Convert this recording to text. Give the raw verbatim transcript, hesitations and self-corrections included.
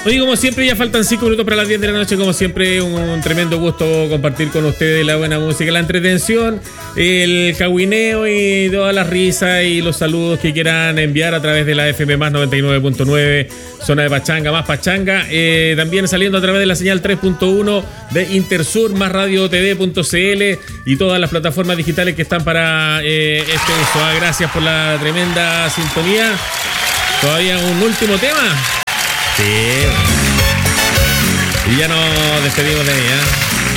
Oye, como siempre, ya faltan cinco minutos para las diez de la noche. Como siempre, un, un tremendo gusto compartir con ustedes la buena música, la entretención, el cagüineo y todas las risas y los saludos que quieran enviar a través de la F M más noventa y nueve punto nueve, zona de Pachanga, más Pachanga. Eh, también saliendo a través de la señal tres punto uno de Intersur, más radio t v punto c l y todas las plataformas digitales que están para eh, este uso. Ah, gracias por la tremenda sintonía. Todavía un último tema. Sí. Y ya nos despedimos de ella.